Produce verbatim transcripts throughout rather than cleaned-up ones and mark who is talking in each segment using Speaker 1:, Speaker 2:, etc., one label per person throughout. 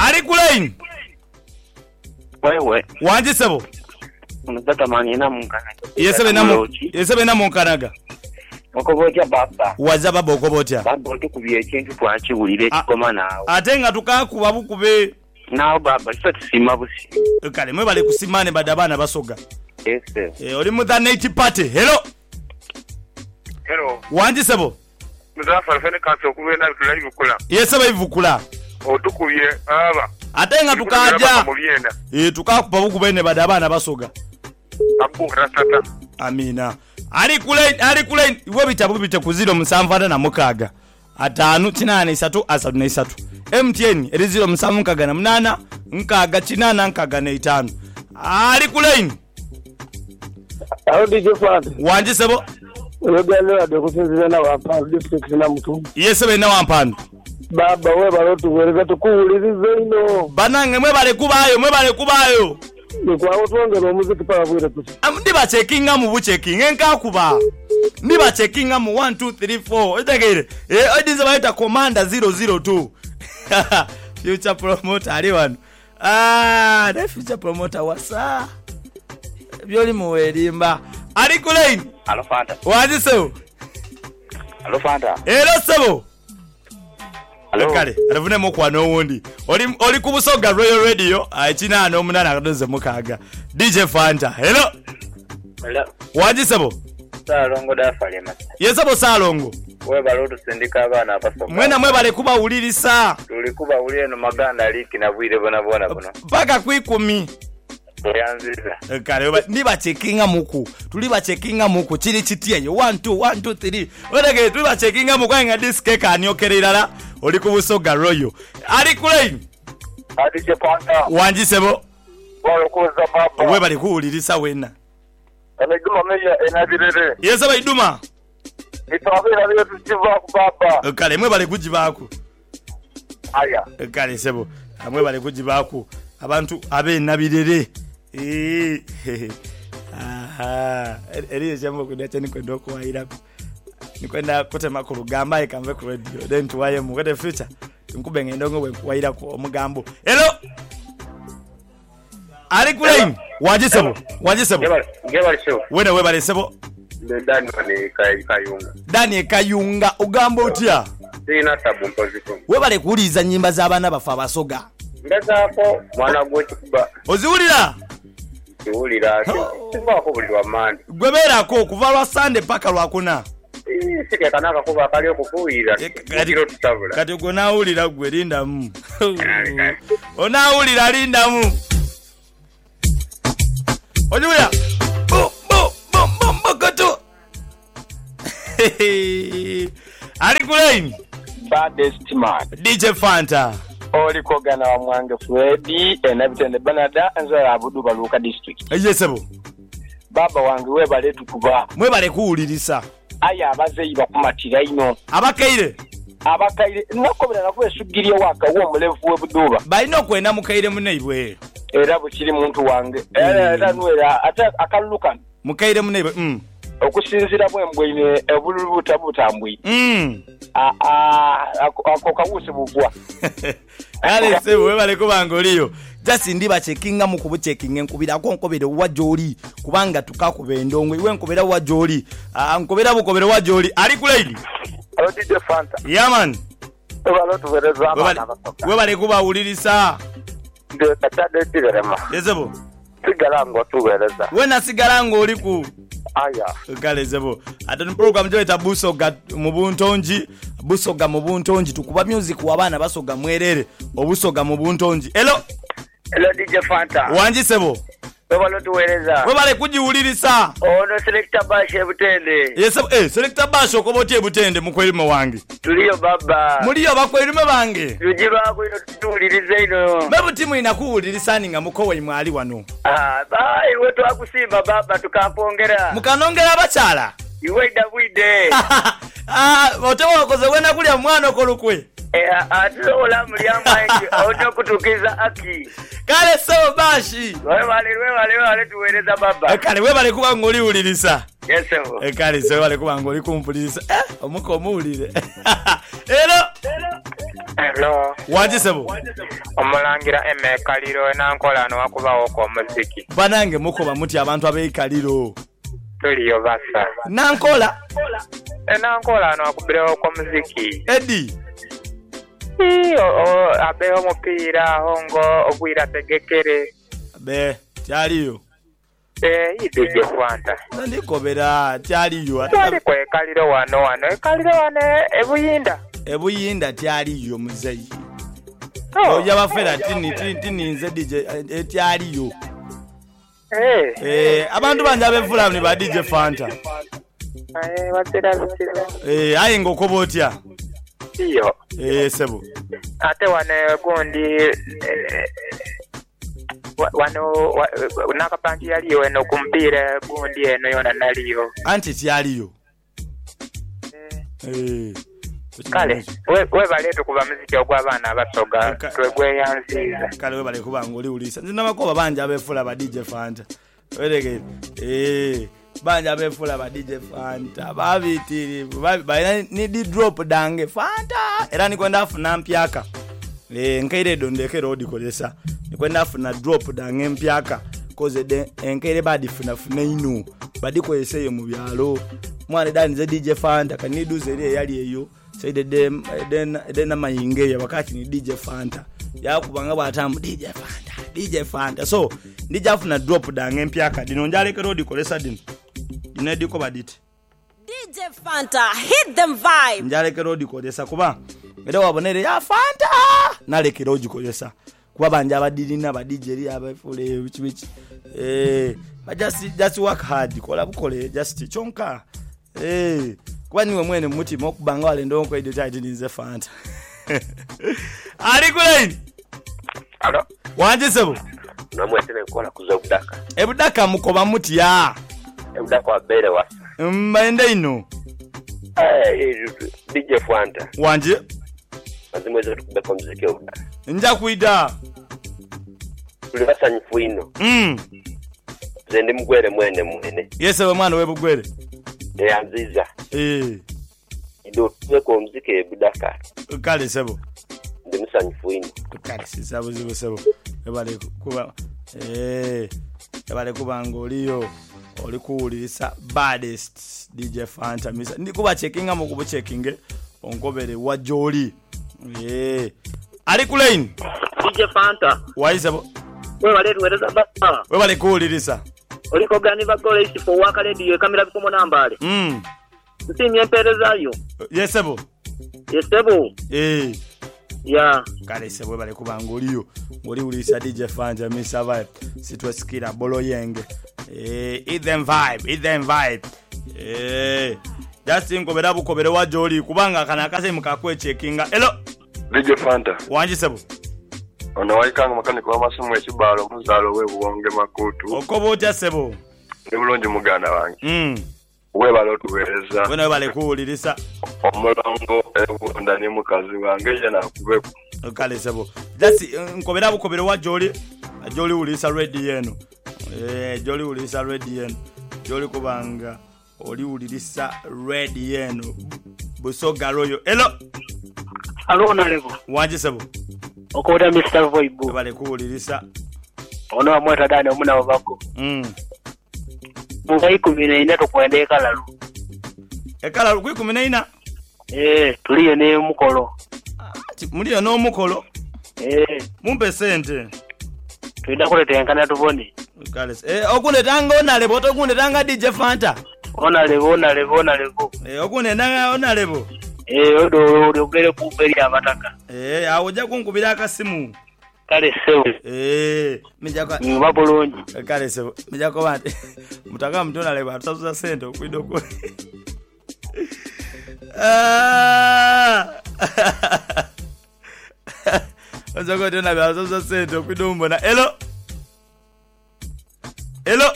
Speaker 1: Ali kulaini.
Speaker 2: Wewe.
Speaker 1: Wanje sebo.
Speaker 2: Unataka mani na munkana.
Speaker 1: Yesebe na mu. Yesebe na munkanaga.
Speaker 2: Okobotya baba.
Speaker 1: Waza baba okobotya.
Speaker 2: Baba otukubiye ekintu twakiwulire kikoma naawe.
Speaker 1: Ate nga tukakuba bukube.
Speaker 2: Naawe baba so tusima busi.
Speaker 1: Kale mwe bale kusimane badabana basoga.
Speaker 2: Yes sir.
Speaker 1: Eh oli mu the night party. Hello.
Speaker 3: Hello.
Speaker 1: Wanje sebo.
Speaker 3: Muzafa fene kanso kubenda live kula.
Speaker 1: Yesebe ivukula.
Speaker 3: Otukubiye aba.
Speaker 1: Ate nga tukaja. Eh tukakuba bukube ne badabana basoga.
Speaker 3: Abu rasata.
Speaker 1: Amina. Ali kulaini ali kulaini iwe bitabu bite kuziro musanvana na mukaga. Atanu kinana isatu asatu na isatu. M T N eri zero musamu nkaga na munana nkaga kinana nkaga na itanu. Ali kulaini.
Speaker 4: Aho D J Fanta.
Speaker 1: Wanje sebo.
Speaker 4: Yogalo ade kusinzira na wapa district na mutu.
Speaker 1: Yesebe na wampano.
Speaker 4: Baba we balotu wereka tukuwulirize ino.
Speaker 1: Banange mwe bale kubayo mwe bale kubayo.
Speaker 4: Nikwa otwongera omuziki pa bwire tuti.
Speaker 1: Am ndiba checkinga mu buchecking enka kuba. Ndiba checkinga mu one two three four. Otegere. Eh odize baita commander zero zero two. Future promoter ali wano. Ah, the future promoter wasa. Byoli muwerimba. Ali kulaini.
Speaker 2: Alo Fanta.
Speaker 1: Wazi sebo.
Speaker 2: Alo Fanta.
Speaker 1: Ero sebo.
Speaker 2: Alo.
Speaker 1: Kale, alivune mo kwa no wundi. Oli oli kubusoga Royal Radio, achina no munana akadoze mukaga. D J Fanta. Hello.
Speaker 2: Hello.
Speaker 1: Waji sebo.
Speaker 2: Salongo da falema.
Speaker 1: Yesebo salongo.
Speaker 2: We balotu sindika abana abasoka.
Speaker 1: Mwena mwe bale kuba ulirisa.
Speaker 2: Tuli kuba ulire no maganda liki na bwire bona bona bona.
Speaker 1: Paka kwikumi.
Speaker 2: Yanziza.
Speaker 1: Kale ndiba checkinga muku. Tuli ba checkinga muku chiri chitie yo one two one two three. Odege tuli ba checkinga muku nga diske kani okererala. Oli kubusoga Royal. Ali kulaini.
Speaker 3: Adi je Fanta.
Speaker 1: Wanji sebo.
Speaker 3: Walo kuza baba.
Speaker 1: We bali kuulirisa wena.
Speaker 3: Ene guma meya enabirere.
Speaker 1: Yesaba iduma.
Speaker 3: Itwabira byo tukiva ku baba.
Speaker 1: Kale mwe bali kujibako.
Speaker 3: Aya.
Speaker 1: Kale sebo. Amwe bali kujibako. Abantu abe nabirere. Eh. Aha. Eri jambo kudacha ni kwenda kwa irako. Ni kwenda kote makuru gamba ikamve ku radio. Then tuwaye mu the future. Nkube ngendongo we kwa irako omugambo. Hello. Ali kulaini. Waje sebo. Waje sebo.
Speaker 2: Ngeba sebo.
Speaker 1: Wena we bale sebo.
Speaker 3: Ndani ni kai kayunga.
Speaker 1: Dani kayunga ugamba utya.
Speaker 3: Sina tabu mpoziko.
Speaker 1: We bale kuuliza nyimba z'abana bafa abasoga.
Speaker 3: Ndazako mwana gwe kuba.
Speaker 1: Oziwulira?
Speaker 3: Ziwulira. Simba ko buli wamani.
Speaker 1: Gweberako kuva lwa Sunday paka lwakuna.
Speaker 3: Eh sike kanaka kuba kali okufuira.
Speaker 1: Kati tutabula. Kati gonawulira gwe linda mu. Onawulira linda mu. Ojuya. Bo bo bo bo bokoto. Ali kulaini.
Speaker 4: Baddest man.
Speaker 1: D J Fanta.
Speaker 4: Oli kogana wa mwange Freddy enabitende Banada nzara abudu baluka district.
Speaker 1: Yesebo.
Speaker 4: Baba wange we bale tukuba.
Speaker 1: Mwe bale kuwulirisa.
Speaker 4: Aya abazeyi bakumatira ino.
Speaker 1: Abakaire.
Speaker 4: Abakaire nakobera nakwesugirye waka wo mulevu we buduba.
Speaker 1: Balina okwenda mukaire muneibwe.
Speaker 4: Era bukiri muntu wange. Era nwera ata akalukan.
Speaker 1: Mukaire muneibwe. Mm.
Speaker 4: Okusinzira bwembwe ine ebululu tabutambwi.
Speaker 1: Mm.
Speaker 4: Ah ah ako kawuse bugwa.
Speaker 1: Ale sebo we bale kubangoliyo. Just ndiba checkinga mu kubu checking enkubira ko nkobere wa joli kubanga tukakube ndongwe iwe nkobera wa joli. Ah nkobera bukobere wa joli. Ali kulaini.
Speaker 3: Alo D J Fanta.
Speaker 1: Yeah man.
Speaker 3: Walo tuvereza abana abasoka.
Speaker 1: We bale kuba ulirisa.
Speaker 3: Ndio katade tirema.
Speaker 1: Yesebo.
Speaker 3: Sigalango tuvereza.
Speaker 1: Wena sigalango oliku.
Speaker 3: Aya.
Speaker 1: Kale sebo. Atoni program jo eta busoga mu buntonji, busoga mu buntonji tukuba music wabana basoga mwerere, obusoga mu buntonji. Hello.
Speaker 2: Hello D J Fanta.
Speaker 1: Wanji sebo.
Speaker 2: Webalo tuwereza.
Speaker 1: Webale kujiwulirisa.
Speaker 2: Ono selector bashe butende.
Speaker 1: Yes eh selector basho kobotie butende mukwelimo wange.
Speaker 2: Tuliyo baba.
Speaker 1: Muliyo bakwelimo bange.
Speaker 2: Tujibako ino tuwulirize ino.
Speaker 1: Mebu timu inakuwulirisa ninga mukowe imwali wano.
Speaker 2: Ah, bai iwe twakusimba baba tukapongera.
Speaker 1: Mukanongera abachala.
Speaker 2: Iwe Davide.
Speaker 1: Ah, otewa wakoze wena kulya mwana okolukwe.
Speaker 2: Eh, atola mliamba ingi auto kutukiza aki.
Speaker 1: Kale so bashi.
Speaker 2: Wewe wale wewe wale wale tuweleza baba.
Speaker 1: Kale wewe bale kuba ngoli ulirisa.
Speaker 2: Yes sir.
Speaker 1: Kale so bale kuba ngoli kumpulisa. Eh, omuko muulire. Hello. Hello.
Speaker 2: Hello.
Speaker 1: Wanji sebo.
Speaker 2: Omulangira emekaliro enankola no wakubawo ko muziki.
Speaker 1: Banange mukoba muti abantu abekaliro.
Speaker 2: Tuliyo basa.
Speaker 1: Nankola.
Speaker 2: Enankola no wakubirewo ko muziki.
Speaker 1: Eddie.
Speaker 2: Iyo abeho mupira hongo obwira tegekere.
Speaker 1: Be kyaliyo.
Speaker 2: Eh idije kwanta.
Speaker 1: Ndikobera kyaliyo.
Speaker 2: Twali ko ekaliro wano wano ekaliro wano ebuyinda.
Speaker 1: Ebuyinda kyaliyo muzeyi.
Speaker 2: Oh,
Speaker 1: oya bafera tini tini tini nze D J etyaliyo.
Speaker 2: Eh.
Speaker 1: Eh abantu banja befula ni ba D J Fanta.
Speaker 2: Eh watera bitira.
Speaker 1: Eh ayi ngokoba otya.
Speaker 2: Iyo.
Speaker 1: Eh sebo.
Speaker 2: Ate wane gundi wano nakapangi yaliyo eno kumpira gundi eno yona naliyo.
Speaker 1: Anti tyaliyo.
Speaker 2: Eh.
Speaker 1: Eh
Speaker 2: Kale, we we baleto kuba muziki ogw'abaana abasoga twegwe yanziza.
Speaker 1: Kale we bale kuba ngoli ulisa. Nzina makoba banja abefula ba D J Fanta. Welege eh banja abefula ba D J Fanta. Babitiri ba ni di drop dange Fanta. Era ni kwenda afuna mpyaka. Eh nkaire dondeke road kolesa. Ni kwenda afuna drop dange mpyaka. Koze de nkaire badi funa funa inu. Badi ko yeseye mu byalo. Mwana dani ze D J Fanta kanidu zeri yali eyo. Say the dem then then amayinge wakati ni D J Fanta yakubanga batamu D J Fanta D J Fanta so ndija afuna drop dange mpyaka dino njaleke road kolesa dino inedi ko baditi
Speaker 5: D J Fanta hit them vibe
Speaker 1: njaleke road kolesa kuba era wabonere ya Fanta naleke road kolesa kuba banja abadilina ba D J ri abafule which which eh but just just work hard kola bukole just chonka eh kwani we mwene muti mokubanga wale ndonko idio taiti ninze Fanta. Ali kulaini.
Speaker 3: Alo.
Speaker 1: Wanje sebo.
Speaker 3: Namwetene nkola kuza budaka.
Speaker 1: Ebudaka mukoba muti ya.
Speaker 3: Ebudaka wabere wa.
Speaker 1: Mbaende ino.
Speaker 3: Eh D J Fanta.
Speaker 1: Wanje.
Speaker 3: Azimweza tukubeka muziki obudaka.
Speaker 1: Nja kuida.
Speaker 3: Tuli basanyifu ino.
Speaker 1: Mm.
Speaker 3: Zende mugwere mwene mwene.
Speaker 1: Yese we mwana we bugwere.
Speaker 3: Eh anziza.
Speaker 1: Eh.
Speaker 3: Ido tweko muziki ebudaka.
Speaker 1: Kale sebo.
Speaker 3: Ndi musanyifu ino.
Speaker 1: Kale sisabo zibo sebo. Ebale kuba eh ebale kuba ngoliyo oli kuulisa baddest D J Fanta misa ndi kuba checkinga mu kubu checkinge onkobere wa joli eh ali kulaini
Speaker 2: D J Fanta
Speaker 1: waisebo
Speaker 2: we baleto wereza baba
Speaker 1: we bale kuulisa
Speaker 2: oliko gani bagole isifo waka radio kamera bikomo nambale
Speaker 1: mm
Speaker 2: nsinye emperezayo
Speaker 1: yesebo
Speaker 2: yesebo
Speaker 1: eh
Speaker 2: ya
Speaker 1: kale sebo bale kuba ngoliyo ngoli ulisa D J Fanta misa vibe sitwasikira bolo yenge eh eat them vibe eat them vibe eh just inkobera bukobere wa joli kubanga kana kase mukakwe checkinga hello
Speaker 6: D J Fanta
Speaker 1: wanje sebo
Speaker 6: ono waikanga makaniko wamasimu ekibalo muzalo we buwonge makutu
Speaker 1: okobo otya sebo
Speaker 6: ne bulonji muganda wange
Speaker 1: mm
Speaker 6: we balo tuwereza
Speaker 1: wena bale kuulirisa
Speaker 6: omulongo ebunda ne mukazi wange yana kube
Speaker 1: kale sebo just nkobera bukobere wa joli joli ulisa ready yeno eh joli ulisa ready yeno joli kubanga oli ulirisa ready yeno busoga royo hello
Speaker 2: alo nalego
Speaker 1: wanje sebo
Speaker 2: okoda Mister Voibu
Speaker 1: bale kuulirisa
Speaker 2: ono amweta dani omuna wabako
Speaker 1: mm
Speaker 2: mungai kumine ina tukwendeka lalu
Speaker 1: ekala lukwi kumi na ina
Speaker 2: eh tuliyo ne mukolo
Speaker 1: ati muliyo no mukolo
Speaker 2: eh
Speaker 1: mumpe sente
Speaker 2: tuida kuletenkana tubone
Speaker 1: kale eh okune tanga onale boto okune tanga D J Fanta
Speaker 2: onale onale onale
Speaker 1: eh okune tanga onale bo
Speaker 2: eh odo ogere kuberi abataka
Speaker 1: eh awoja kunkubira akasimu
Speaker 2: kale sewe
Speaker 1: eh mijaka
Speaker 2: mabulonji
Speaker 1: kale sewe mijako bate mutaka mtona lebo atasuza sente okwidoko ah Ozogo tona bya atasuza sente okwidombo na hello hello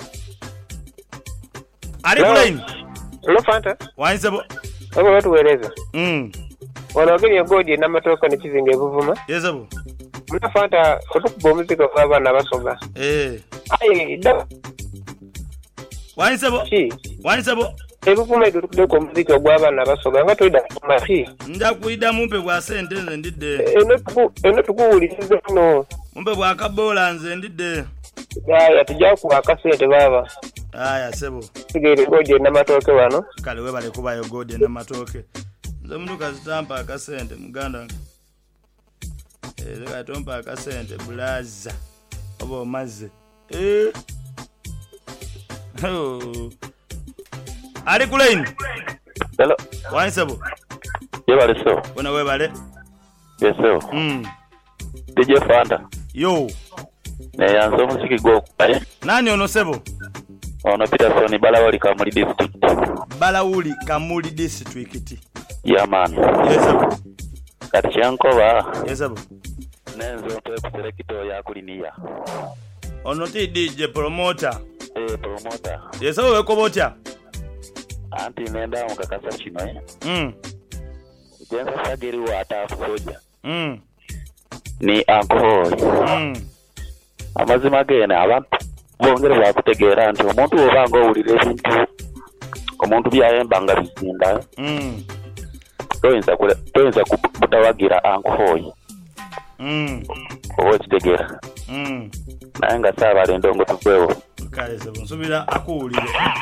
Speaker 1: ali kulaini
Speaker 3: Hello Fanta.
Speaker 1: wansebo
Speaker 3: Abo batuwereza.
Speaker 1: mm
Speaker 3: Wanogeri ngodi na matoka ne kizinga ebuvuma.
Speaker 1: yesebo
Speaker 3: Muna Fanta otukuba omuziki gw'abaana abasoga.
Speaker 1: eh
Speaker 3: Aye da
Speaker 1: wansebo
Speaker 3: ki
Speaker 1: wansebo
Speaker 4: ebuvuma ebyo tukudde ku muziki ogw'abaana abasoga nga toyida kumaki
Speaker 1: nja kuyida mumpe bwa sente nze ndidde
Speaker 4: eno tukuwuliriza no
Speaker 1: mumpe bwa kaboola nze ndidde
Speaker 4: aya tujja kuwa akasente baaba
Speaker 1: aya sebo
Speaker 4: sigere gode n'amatooke wano
Speaker 1: kale webale kubayo gode n'amatooke nze omuntu kazitampa akasente muganda eh katompa akasente bulaza oba omaze eh oh ari kulaini
Speaker 7: hello
Speaker 1: wani sebo
Speaker 7: yebale so
Speaker 1: bona webale
Speaker 7: yeso
Speaker 1: mm
Speaker 7: D J Fanta
Speaker 1: yo
Speaker 7: ne yanzo musiki go eh
Speaker 1: nani ono sebo
Speaker 7: ono Peterson Balawuli Kamuli district
Speaker 1: Balawuli Kamuli district
Speaker 7: yeah man
Speaker 1: yes sebo
Speaker 7: kati kyankoba
Speaker 1: yes sebo
Speaker 7: nenzo to selekito ya kuliniya
Speaker 1: ono ti D J promoter
Speaker 7: eh promoter
Speaker 1: yes sebo wekobotya
Speaker 7: anti nenda mukakasa kino eh
Speaker 1: mm
Speaker 7: jenza sageri wa atafu soja
Speaker 1: mm
Speaker 7: ni alcohol
Speaker 1: mm
Speaker 7: amazima gene abantu bongere bakutegeera nti omuntu obanga owulira ebintu omuntu byayembanga bizinda
Speaker 1: mm
Speaker 7: toyinza kule toyinza kutawagira alcohol
Speaker 1: mm
Speaker 7: owo kitegeera
Speaker 1: mm
Speaker 7: naye nga saabale ndongo tukwewo
Speaker 1: kale sebo nsubira akuwulire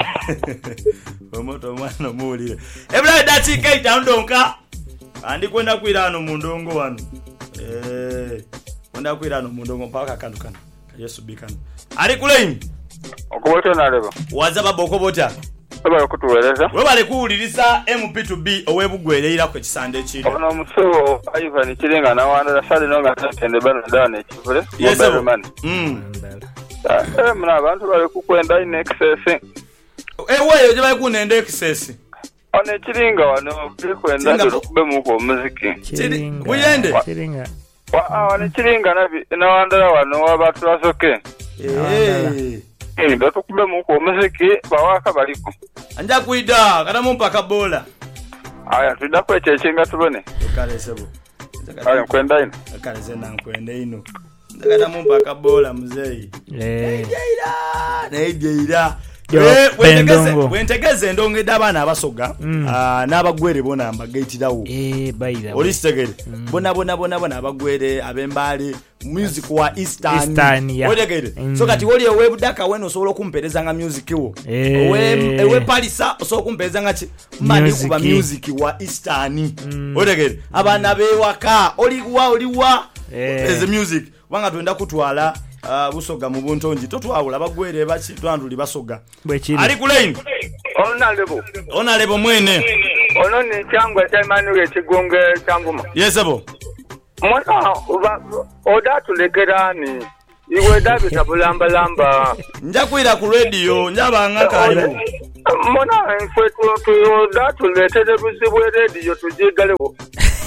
Speaker 1: omoto mwana muwulire ebula dati kaita ndonka andi kwenda kwirano mu ndongo wano eh kwenda kwirano mu ndongo mpaka kandu kano Yesu bikano ari kulaini
Speaker 3: okubota naleba
Speaker 1: waza baboko bota
Speaker 3: baba kutuweleza
Speaker 1: we bale kuwuliriza M P two B owebugweleera ku kisande kiri
Speaker 3: ono muso Ivan Kiringa na wanda sali nonga tende bana dane kivule
Speaker 1: yes mm
Speaker 3: eh mna abantu bale kukwenda in excess
Speaker 1: ewe je bale kunende excess
Speaker 3: one Kiringa wano kukwenda dokube muko muziki
Speaker 1: Kiringa buyende
Speaker 8: Kiringa
Speaker 3: wa one Kiringa nabi na wanda wano wabatu asoke
Speaker 1: eh
Speaker 3: eh dokube muko muziki bawaka baliko
Speaker 1: anja kuida kana mumpa kabola
Speaker 3: aya tudakweche chinga tubone
Speaker 1: kale sebo
Speaker 3: aya kwenda ino
Speaker 1: kale zena nkwenda ino ndakata mumpa kabola muzei
Speaker 8: eh
Speaker 1: jeira ne jeira
Speaker 8: Pendongo
Speaker 1: wentegeze ndonge dabana abasoga ah nabagwere bona ambagaitirawo
Speaker 8: eh baida
Speaker 1: olistegere bona bona bona bona abagwere abembali music wa Eastern otegere so kati woli ewebudaka weno solo kumpereza nga music wo ewe ewe palisa so kumpereza nga mani kuba music wa Eastern otegere abana bewaka oli wa oli wa the music wanga twenda kutwala Uh, busoga mu buntonji totwawula bagwere bachi twanduli basoga ali kulaini
Speaker 3: ona lebo
Speaker 1: ona lebo mwene
Speaker 3: ono ni cyangwa cy'Emmanuel Ekigunge cyanguma
Speaker 1: yesebo
Speaker 3: mwana oda tulekerani iwe dabi tabulamba lamba
Speaker 1: nja kuira ku radio njaba ngaka alibu
Speaker 3: mwana enfwe tu oda tuletere buzibu radio tujigalewo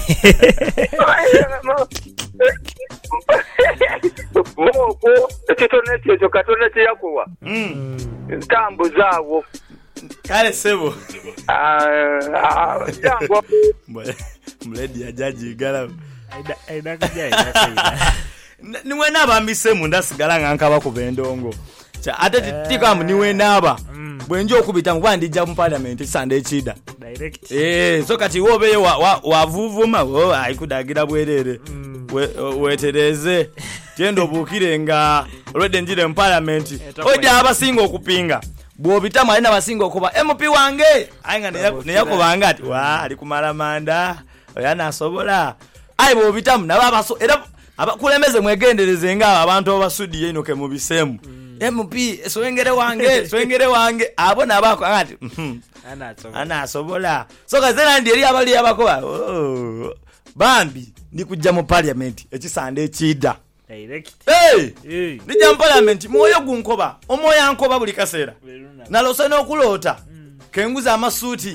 Speaker 3: moko ekitone kyo katone kyakuwa mm ntambu zaawo
Speaker 1: kale sebo
Speaker 3: ah jango
Speaker 1: mledi ya jaji gala
Speaker 8: aida aida kujai
Speaker 1: niwe naba mbisemu ndasigala nganka bakubendongo cha ate tikamu niwe naba bwenje okubita mu bandija mu parliament Sunday chida
Speaker 8: direct
Speaker 1: eh so kati wobe wa wavuvuma wo ayikudagira bwerere wetereze tendo bukire nga already njire mu parliament oja abasinga okupinga bwobita malina basinga okuba M P wange ainga ne yakubanga ati wa ali kumala manda oyana asobola ai bwobita naba baso era abakulemeze mwegendereze nga abantu abasudi yino ke mu bisemu M P soengere wange soengere wange abona abako ati ana asobola so kazena ndi eri abali abakoba oh bambi ndi kujja mu parliament ekisande ekida
Speaker 8: direct
Speaker 1: hey hey ndija mu parliament moyo gunkoba omoyo ankoba buli kasera nalose n'okulota kenguza amasuti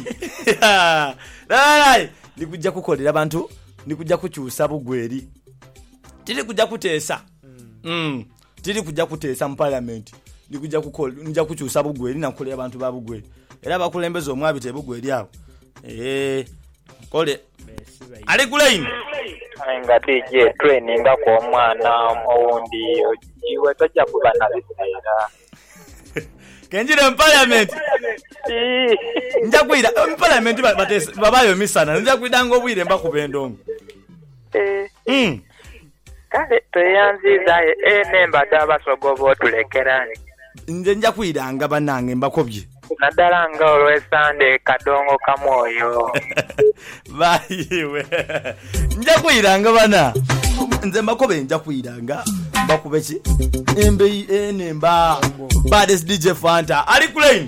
Speaker 1: dai ndi kujja kukolera abantu ndi kujja kukyusa bugweri tiri kujja kuteesa mm tiri kujja kuteesa mu parliament ndi kujja kukola nja kukyusa bugweri nakolera abantu ba bugweri era bakulembeza omwabite bugweri awo eh kole ali kulaini
Speaker 2: nga D J training kwa mwana owundi ojiwe tajja kuba na biseera
Speaker 1: kenjire mu parliament nja kwira mu parliament batese babayo misana nja kwidanga obwire mba kubendongo
Speaker 2: eh
Speaker 1: mm
Speaker 2: kale tweyanziza enemba dabasogoba otulekerani
Speaker 1: nje nja kwidanga banange mbakobye
Speaker 2: naddala nga olw'esande kadongo kamwoyo
Speaker 1: bayiwe nja kwiranga bana nze mbakobe nja kwiranga mbakube ki embe enemba baddest D J Fanta ali kulane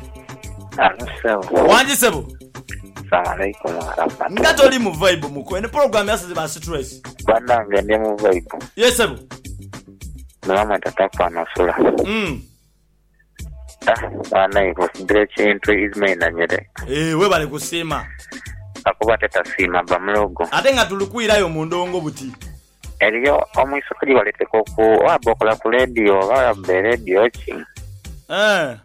Speaker 1: wanji sebo
Speaker 7: Assalamualaikum warahmatullahi.
Speaker 1: ngato oli mu vibe muko ene program yasize ba stress
Speaker 7: Banange ndi mu vibe.
Speaker 1: yes sebo
Speaker 7: Mama tatapa na sura.
Speaker 1: mm
Speaker 7: Ah, bana iko breach into is main anyere.
Speaker 1: eh we bali kusima
Speaker 7: Akuba teta sima bamlogo.
Speaker 1: ate nga tulukwirayo mu ndongo buti
Speaker 7: Eriyo omwiso kuli walete koku wabokola ku radio wa be radio chi.
Speaker 1: eh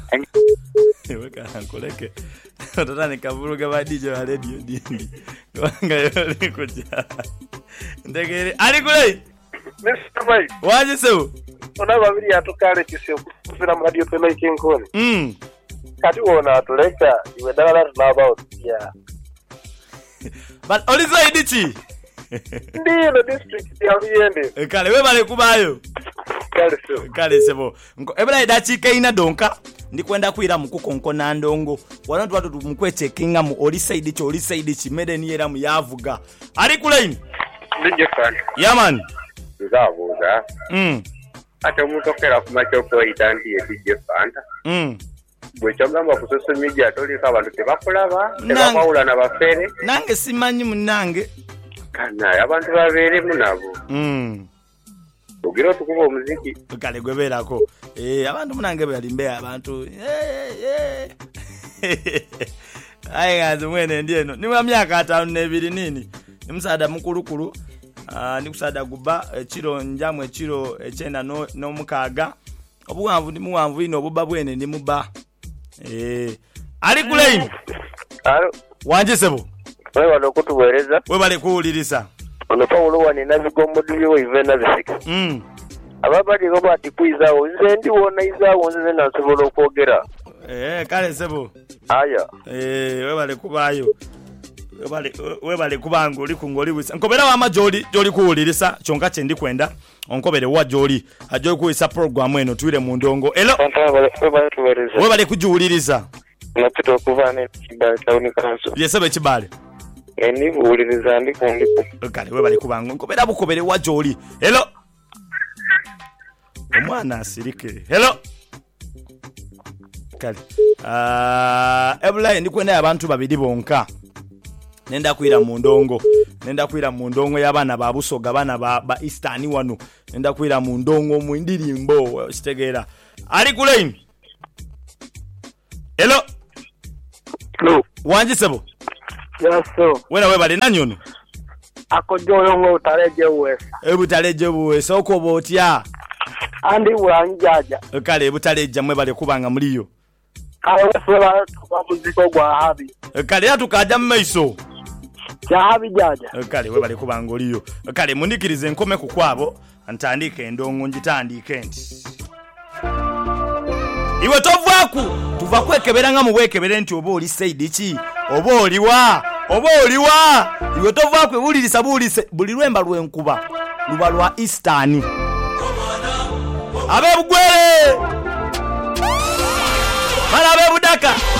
Speaker 1: ewe kana koleke tatani kavuruga ba D J wa radio dindi wanga yole kuja ndegere ali kulane
Speaker 3: Mister Boy,
Speaker 1: waje sebo
Speaker 3: ona babiri atukale kise kufira mu radio pena ikinkoni.
Speaker 1: mm
Speaker 3: Kati wona atuleka iwe dala tunaba ya.
Speaker 1: but olizo idichi
Speaker 3: Ndiyo district ya Biyende.
Speaker 1: kale we bale kubayo
Speaker 3: Kale so.
Speaker 1: kale sebo nko ebula idachika ina donka ndikwenda kwira mukukonko na ndongo wanatu watu tumukweche kinga mu oli side chi oli side chi mede ni era mu yavuga ali kulane
Speaker 6: Ndije fan.
Speaker 1: yaman
Speaker 6: Nzabuza.
Speaker 1: mm
Speaker 6: Ate mutokera ku machoko itandi ye D J Fanta.
Speaker 1: mm
Speaker 6: Bwe kyogamba ku social media tolika abantu tebakulaba,
Speaker 1: Nange.
Speaker 6: tebakawula na bafere.
Speaker 1: nange simanyi munange
Speaker 6: Kana abantu babeeremu nabo.
Speaker 1: mm
Speaker 6: Ogira tukuba omuziki.
Speaker 1: kale gweberako eh abantu munange balimbe abantu eh eh ayi gazi mwene ndieno ni wa myaka atano nebiri nini nimsada mukulukulu ah ni kusada guba chiro njamwe chiro echenda no no mukaga obuwanvu ndi muwanvu ino obuba bwene ndi muba eh ali kulane
Speaker 3: Alo,
Speaker 1: wanje sebo
Speaker 3: wewe wanokutuwereza.
Speaker 1: we bale kuulirisa
Speaker 3: Ono Paulo wani nabigomodu byo ivena bisika.
Speaker 1: mm
Speaker 3: Ababadi goba atikuizawo nze ndi wona izawo nze nasobola okwogera.
Speaker 1: eh kale sebo
Speaker 3: Aya.
Speaker 1: eh we bale kubayo we bale we bale kubango oli kungoli wisa nkobera wa majoli joli kuulirisa chonka chendi kwenda onkobere wa joli ajoli kuisa program eno tuire mu ndongo elo
Speaker 3: Fanta bale bale tuwereza.
Speaker 1: we bale kujuuliriza
Speaker 3: Napita okuvana ekibala tauni kanso.
Speaker 1: yesebe kibale
Speaker 3: Eni buuliriza ndi kundiku.
Speaker 1: kale we bale kubango nkobera bukobere wa joli elo omwana asirike hello kale ah ebulayi ndikwenda abantu babiri bonka nenda kwira mu ndongo nenda kwira mu ndongo y'abana ba Busoga bana ba, ba Eastern wano nenda kwira mu ndongo mu ndirimbo kitegeera ali ku line hello
Speaker 3: Hello.
Speaker 1: wanje sebo
Speaker 3: Yes so.
Speaker 1: wena we bali nanyono
Speaker 3: Akojoyo ngo utaleje wesa.
Speaker 1: ebutaleje buwesa okoba otya
Speaker 3: Andi wanjaja.
Speaker 1: kale ebutaleje mwe bali kubanga muliyo
Speaker 3: Kale wesela kwa muziko gwa habi.
Speaker 1: kale atukaja mu maiso
Speaker 3: Ya habi jaja.
Speaker 1: kale we bali kubanga oliyo kale mundikirize nkome ku kwabo ntandike endongo njitandike nti iwe tovwaku tuva kwekebera nga mu bwekebere nti oba oli side ki oba oliwa oba oliwa iwe tovwaku ebulirisa bulise buli lwemba lwenkuba luba lwa Eastern abebugwere bana abebudaka